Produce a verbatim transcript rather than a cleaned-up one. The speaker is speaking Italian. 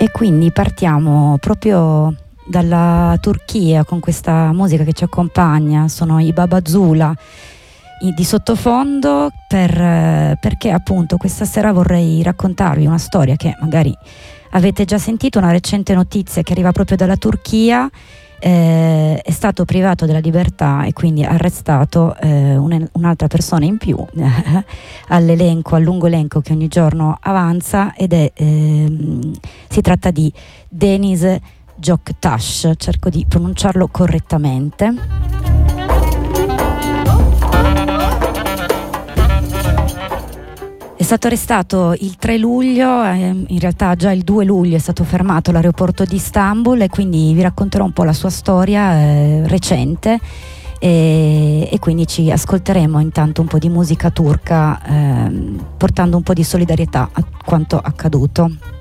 E quindi partiamo proprio dalla Turchia con questa musica che ci accompagna. Sono i Babazula di sottofondo per, perché appunto questa sera vorrei raccontarvi una storia che magari avete già sentito, una recente notizia che arriva proprio dalla Turchia. Eh, è stato privato della libertà e quindi arrestato eh, un, un'altra persona in più eh, all'elenco, al lungo elenco che ogni giorno avanza, ed è eh, si tratta di Deniz Göktaş, cerco di pronunciarlo correttamente. È stato arrestato il tre luglio, eh, in realtà già il due luglio è stato fermato all'aeroporto di Istanbul, e quindi vi racconterò un po' la sua storia eh, recente e, e quindi ci ascolteremo intanto un po' di musica turca eh, portando un po' di solidarietà a quanto accaduto.